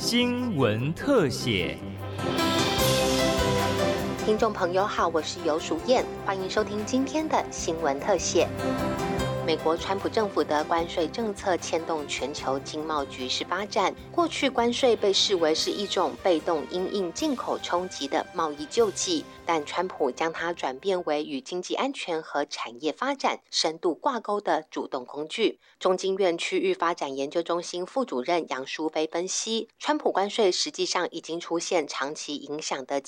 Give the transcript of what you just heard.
新闻特写。 听众朋友好，我是游淑燕，欢迎收听今天的新闻特写。美国川普政府的关税政策牵动全球经贸局势发展。过去关税被视为是一种被动因应进口冲击的贸易救济，但川普将它转变为与经济安全和产业发展深度挂钩的主动工具。中经院区域发展研究中心副主任杨淑菲分析，川普关税实际上已经出现长期影响的